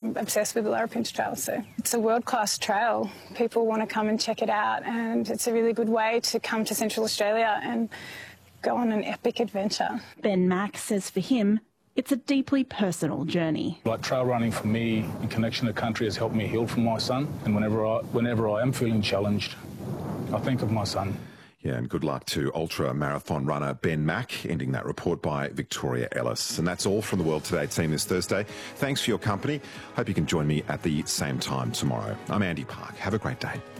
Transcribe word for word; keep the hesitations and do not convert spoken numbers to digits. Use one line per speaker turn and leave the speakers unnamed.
obsessed with the Larapinta Trail. So it's a world-class trail. People want to come and check it out, and it's a really good way to come to Central Australia and go on an epic adventure.
Ben Mack says for him, it's a deeply personal journey.
Like trail running for me in connection to country has helped me heal from my son, and whenever I, whenever I am feeling challenged, I think of my son.
Yeah, and good luck to ultra marathon runner Ben Mack, ending that report by Victoria Ellis. And that's all from the World Today team this Thursday. Thanks for your company. Hope you can join me at the same time tomorrow. I'm Andy Park. Have a great day.